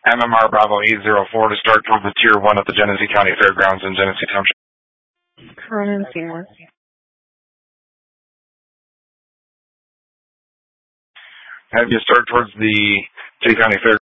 MMR Bravo 804 to start towards the Tier 1 at the Genesee County Fairgrounds in Genesee Township. Cronin Seymour. Have you start towards the Genesee County Fairgrounds.